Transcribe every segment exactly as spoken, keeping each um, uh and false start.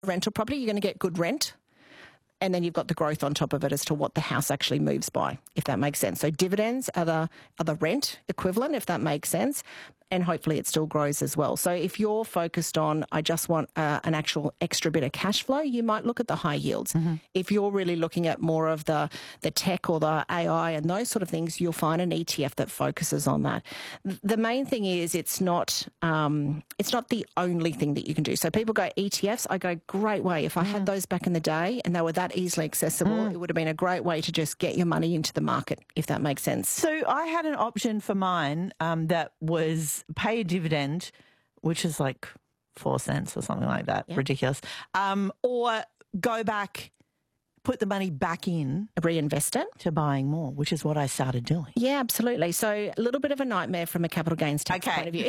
rental property, you're going to get good rent. And then you've got the growth on top of it as to what the house actually moves by, if that makes sense. So dividends are the, are the rent equivalent, if that makes sense. And hopefully it still grows as well. So if you're focused on, I just want uh, an actual extra bit of cash flow, you might look at the high yields. Mm-hmm. If you're really looking at more of the, the tech or the A I and those sort of things, you'll find an E T F that focuses on that. The main thing is it's not um, it's not the only thing that you can do. So people go, E T Fs, I go, great way. If I mm. had those back in the day and they were that easily accessible, mm. it would have been a great way to just get your money into the market, if that makes sense. So I had an option for mine um, that was pay a dividend, which is like four cents or something like that. Yep. Ridiculous. Um, or go back, put the money back in. Reinvest it. To buying more, which is what I started doing. Yeah, absolutely. So a little bit of a nightmare from a capital gains tax okay. point of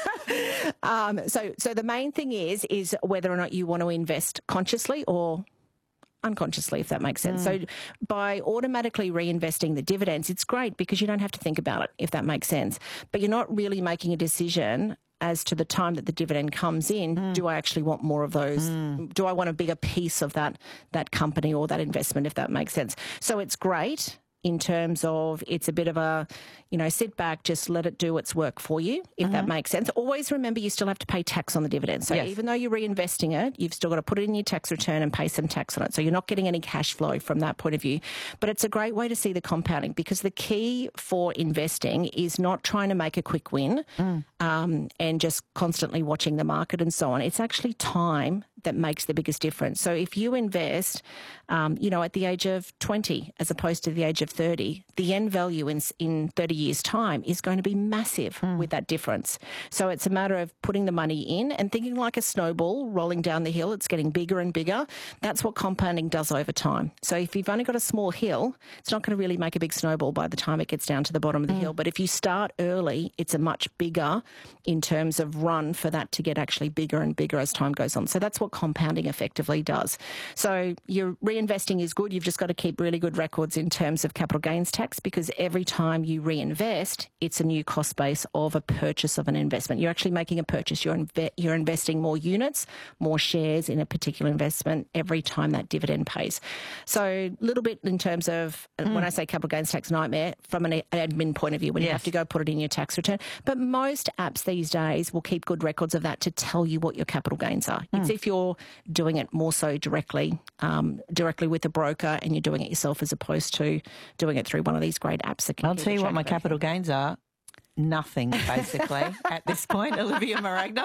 view. um, so, so the main thing is, is whether or not you want to invest consciously or unconsciously, if that makes sense. Mm. So by automatically reinvesting the dividends, it's great because you don't have to think about it, if that makes sense. But you're not really making a decision as to the time that the dividend comes in. Mm. Do I actually want more of those? Mm. Do I want a bigger piece of that, that company or that investment, if that makes sense? So it's great in terms of it's a bit of a, you know, sit back, just let it do its work for you, if mm-hmm. that makes sense. Always remember you still have to pay tax on the dividend. So yes. even though you're reinvesting it, you've still got to put it in your tax return and pay some tax on it. So you're not getting any cash flow from that point of view. But it's a great way to see the compounding because the key for investing is not trying to make a quick win mm. um, and just constantly watching the market and so on. It's actually time that makes the biggest difference. So if you invest, um, you know, at the age of twenty as opposed to the age of thirty, the end value in, in thirty years' time is going to be massive mm. with that difference. So it's a matter of putting the money in and thinking like a snowball rolling down the hill. It's getting bigger and bigger. That's what compounding does over time. So if you've only got a small hill, it's not going to really make a big snowball by the time it gets down to the bottom of the mm. hill. But if you start early, it's a much bigger in terms of run for that to get actually bigger and bigger as time goes on. So that's what compounding effectively does. So your reinvesting is good. You've just got to keep really good records in terms of capital gains tax because every time you reinvest, it's a new cost base of a purchase of an investment. You're actually making a purchase. You're, inve- you're investing more units, more shares in a particular investment every time that dividend pays. So a little bit in terms of, mm. when I say capital gains tax nightmare, from an admin point of view, when yes. you have to go put it in your tax return. But most apps these days will keep good records of that to tell you what your capital gains are. Mm. It's if you're doing it more so directly, um, directly with a broker and you're doing it yourself as opposed to doing it through one of these great apps that can I'll tell you what my capital gains are. Nothing, basically, at this point, Olivia Maragna.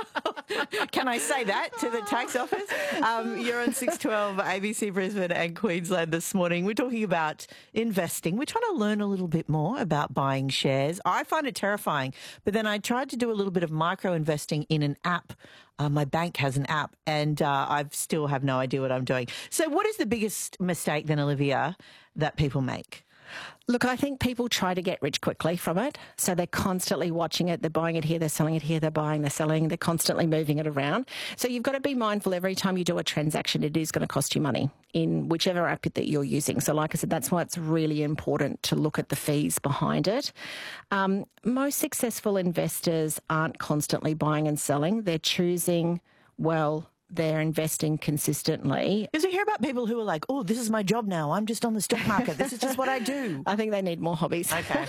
Can I say that to the tax office? Um, you're on six twelve A B C Brisbane and Queensland this morning. We're talking about investing. We're trying to learn a little bit more about buying shares. I find it terrifying, but then I tried to do a little bit of micro investing in an app. Uh, my bank has an app, and uh, I still have no idea what I'm doing. So what is the biggest mistake, then, Olivia, that people make? Look, I think people try to get rich quickly from it. So they're constantly watching it. They're buying it here. They're selling it here. They're buying, they're selling. They're constantly moving it around. So you've got to be mindful every time you do a transaction, it is going to cost you money in whichever app that you're using. So like I said, that's why it's really important to look at the fees behind it. Um, most successful investors aren't constantly buying and selling. They're choosing, well, they're investing consistently. Because you hear about people who are like, oh, this is my job now. I'm just on the stock market. This is just what I do. I think they need more hobbies. Okay.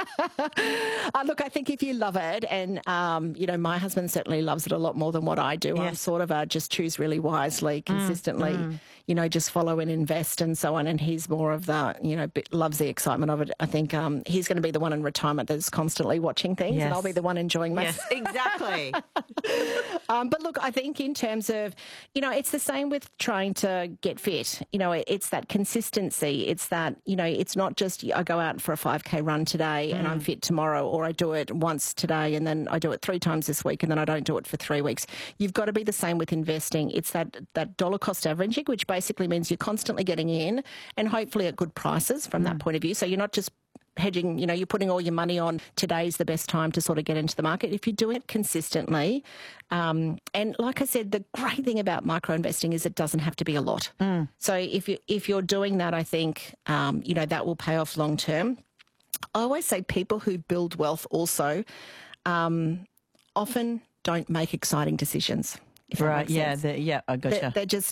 uh, look, I think if you love it, and, um, you know, my husband certainly loves it a lot more than what I do. Yes. I'm sort of a just choose really wisely, consistently, mm, mm. you know, just follow and invest and so on. And he's more of the, you know, bit, loves the excitement of it. I think um, he's going to be the one in retirement that's constantly watching things, yes. and I'll be the one enjoying myself. Yes, exactly. um, but look, I think in terms of, you know, it's the same with trying to get fit. You know, it's that consistency. It's that, you know, it's not just I go out for a five K run today mm. and I'm fit tomorrow, or I do it once today and then I do it three times this week and then I don't do it for three weeks. You've got to be the same with investing. It's that, that dollar cost averaging, which basically means you're constantly getting in and hopefully at good prices from mm. that point of view. So you're not just hedging, you know, you're putting all your money on today's the best time to sort of get into the market. If you do it consistently, um, and like I said, the great thing about micro investing is it doesn't have to be a lot. Mm. So if you if you're doing that, I think um, you know that will pay off long term. I always say people who build wealth also um, often don't make exciting decisions. Right, yeah, the, yeah, I gotcha. They're, they're just